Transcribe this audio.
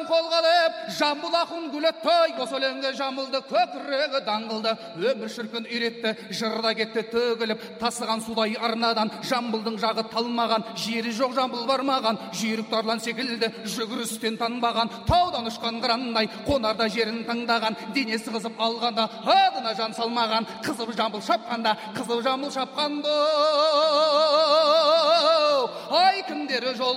өлеңін қолға алып, жамбыл ақын гүлеттай, осы өлеңге жамылды көкірегі даңғылды. Өмір шіркін үйретті, жырда кетті төгіліп, тасыған судай арнадан, жамбылдың жағы талмаған, жері жоқ жамбыл бармаған, жүйрік тарлан секілді, жүгірістен танбаған, таудан ұшқан қырандай, қонарда жерін таңдаған, денесі қызып алғанда, адына жан салмаған, қызып жамбыл шапқанда, қызып жамбыл шапқанда, ай кімдері жол